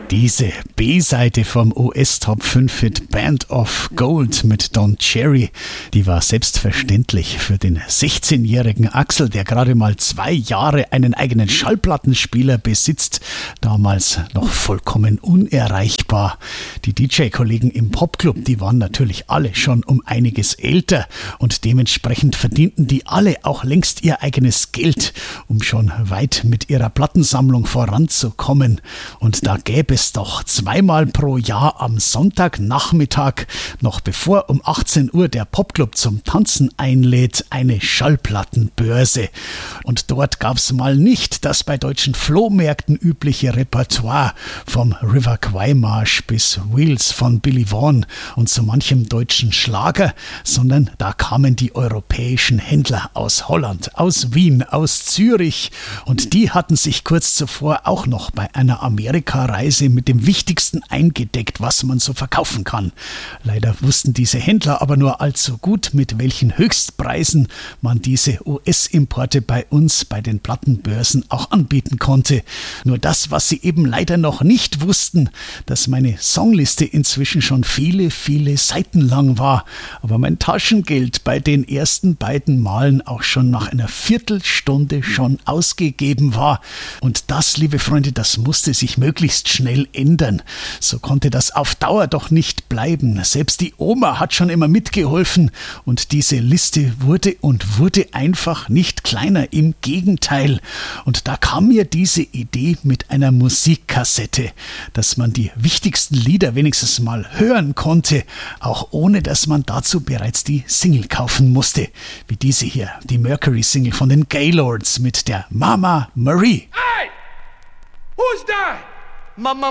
Diese B-Seite vom US-Top 5-Hit Band of Gold mit Don Cherry, die war selbstverständlich für den 16-jährigen Axel, der gerade mal 2 Jahre einen eigenen Schallplattenspieler besitzt, damals noch vollkommen unerreichbar. Die DJ-Kollegen im Popclub, die waren natürlich alle schon um einiges älter und dementsprechend verdienten die alle auch längst ihr eigenes Geld, um schon weit mit ihrer Plattensammlung voranzukommen. Und da gäbe es doch 2-mal pro Jahr am Sonntagnachmittag, noch bevor um 18 Uhr der Popclub zum Tanzen einlädt, eine Schallplattenbörse. Und dort gab es mal nicht das bei deutschen Flohmärkten übliche Repertoire vom River Kwai Marsch bis Wheels von Billy Vaughan und so manchem deutschen Schlager, sondern da kamen die europäischen Händler aus Holland, aus Wien, aus Zürich und die hatten sich kurz zuvor auch noch bei einer Amerikareise mit dem Wichtigsten eingedeckt, was man so verkaufen kann. Leider wussten diese Händler aber nur allzu gut, mit welchen Höchstpreisen man diese US-Importe bei uns bei den Plattenbörsen auch anbieten konnte. Nur das, was sie eben leider noch nicht wussten, dass meine Songliste inzwischen schon viele, viele Seiten lang war, aber mein Taschengeld bei den ersten beiden Malen auch schon nach einer Viertelstunde schon ausgegeben war. Und das, liebe Freunde, das musste sich möglichst schnell ändern. So konnte das auf Dauer doch nicht bleiben. Selbst die Oma hat schon immer mitgeholfen und diese Liste wurde einfach nicht kleiner. Im Gegenteil. Und da kam mir diese Idee mit einer Musikkassette, dass man die wichtigsten Lieder wenigstens mal hören konnte, auch ohne dass man dazu bereits die Single kaufen musste. Wie diese hier, die Mercury-Single von den Gaylords mit der Mama Marie. Hey! Who's that? Mama